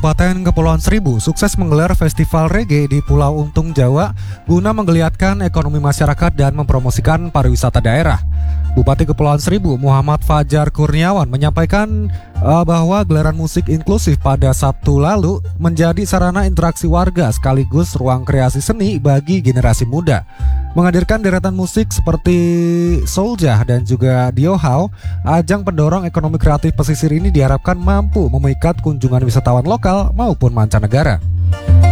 Kabupaten Kepulauan Seribu sukses menggelar festival reggae di Pulau Untung, Jawa guna menggeliatkan ekonomi masyarakat dan mempromosikan pariwisata daerah. Bupati Kepulauan Seribu Muhammad Fajar Kurniawan menyampaikan bahwa gelaran musik inklusif pada Sabtu lalu menjadi sarana interaksi warga sekaligus ruang kreasi seni bagi generasi muda. Menghadirkan deretan musik seperti Souljah dan juga Diohau, ajang pendorong ekonomi kreatif pesisir ini diharapkan mampu memikat kunjungan wisatawan lokal maupun mancanegara.